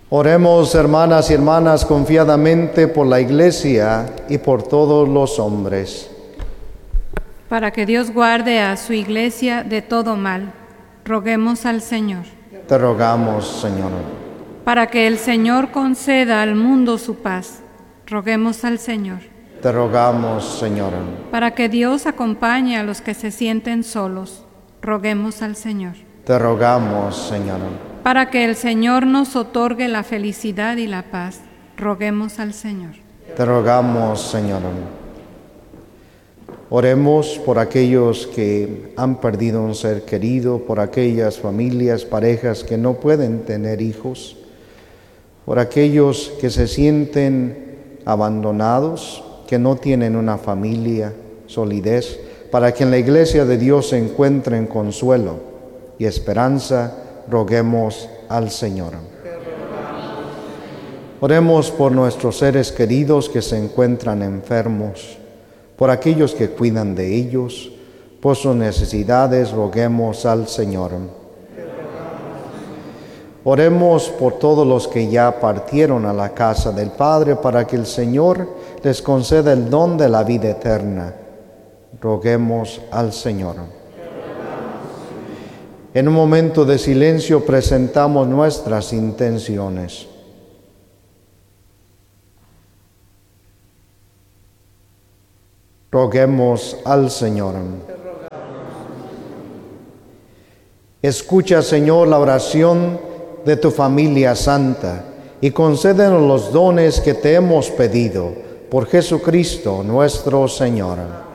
Oremos, hermanas y hermanas, confiadamente por la Iglesia y por todos los hombres. Para que Dios guarde a su Iglesia de todo mal, roguemos al Señor. Te rogamos, Señor. Para que el Señor conceda al mundo su paz, roguemos al Señor. Te rogamos, Señor. Para que Dios acompañe a los que se sienten solos, roguemos al Señor. Te rogamos, Señor. Para que el Señor nos otorgue la felicidad y la paz, roguemos al Señor. Te rogamos, Señor. Oremos por aquellos que han perdido un ser querido, por aquellas familias, parejas que no pueden tener hijos, por aquellos que se sienten abandonados, que no tienen una familia, solidez, para que en la Iglesia de Dios se encuentren consuelo y esperanza. Roguemos al Señor. Oremos por nuestros seres queridos que se encuentran enfermos, por aquellos que cuidan de ellos, por sus necesidades, roguemos al Señor. Oremos por todos los que ya partieron a la casa del Padre, para que el Señor les conceda el don de la vida eterna. Roguemos al Señor. En un momento de silencio presentamos nuestras intenciones. Roguemos al Señor. Escucha, Señor, la oración de tu familia santa y concédenos los dones que te hemos pedido por Jesucristo nuestro Señor.